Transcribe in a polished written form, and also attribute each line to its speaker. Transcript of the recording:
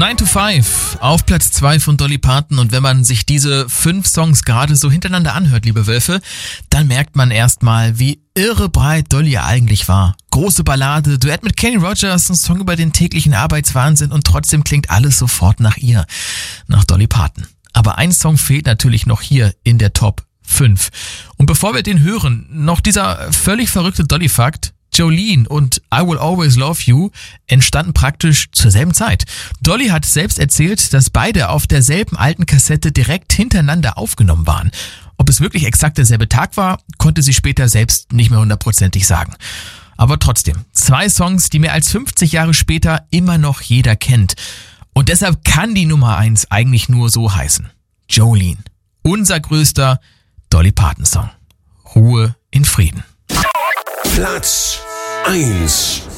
Speaker 1: 9 to 5 auf Platz 2 von Dolly Parton, und wenn man sich diese 5 Songs gerade so hintereinander anhört, liebe Wölfe, dann merkt man erstmal, wie irre breit Dolly eigentlich war. Große Ballade, Duett mit Kenny Rogers, ein Song über den täglichen Arbeitswahnsinn, und trotzdem klingt alles sofort nach ihr, nach Dolly Parton. Aber ein Song fehlt natürlich noch hier in der Top 5. Und bevor wir den hören, noch dieser völlig verrückte Dolly-Fakt: Jolene und I Will Always Love You entstanden praktisch zur selben Zeit. Dolly hat selbst erzählt, dass beide auf derselben alten Kassette direkt hintereinander aufgenommen waren. Ob es wirklich exakt derselbe Tag war, konnte sie später selbst nicht mehr hundertprozentig sagen. Aber trotzdem, 2 Songs, die mehr als 50 Jahre später immer noch jeder kennt. Und deshalb kann die Nummer 1 eigentlich nur so heißen: Jolene. Unser größter Dolly Parton Song. Ruhe in Frieden.
Speaker 2: Platz 1.